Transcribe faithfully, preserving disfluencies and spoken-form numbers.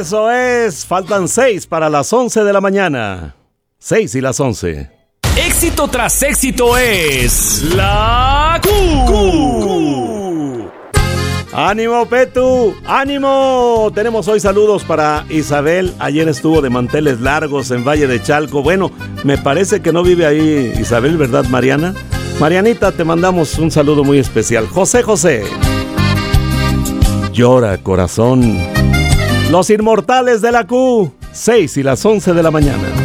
Eso es, faltan seis para las once de la mañana. Seis y las once. Éxito tras éxito es la Q. ¡Ánimo, Petu! ¡Ánimo! Tenemos hoy saludos para Isabel. Ayer estuvo de manteles largos en Valle de Chalco. Bueno, me parece que no vive ahí Isabel, ¿verdad, Mariana? Marianita, te mandamos un saludo muy especial. José José. Llora, corazón. Los inmortales de la Q. Seis y las once de la mañana.